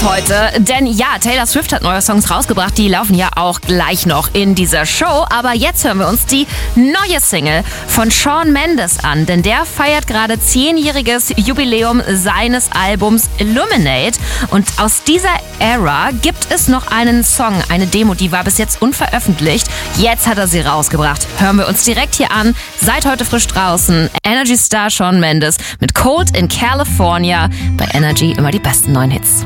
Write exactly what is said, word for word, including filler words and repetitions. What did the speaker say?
heute, denn ja, Taylor Swift hat neue Songs rausgebracht, die laufen ja auch gleich noch in dieser Show, aber jetzt hören wir uns die neue Single von Shawn Mendes an, denn der feiert gerade zehnjähriges Jubiläum seines Albums Illuminate und aus dieser Ära gibt es noch einen Song, eine Demo, die war bis jetzt unveröffentlicht, jetzt hat er sie rausgebracht, hören wir uns direkt hier an, seit heute frisch draußen, Energy Star Shawn Mendes mit Cold in California, bei Energy immer die besten neuen Hits.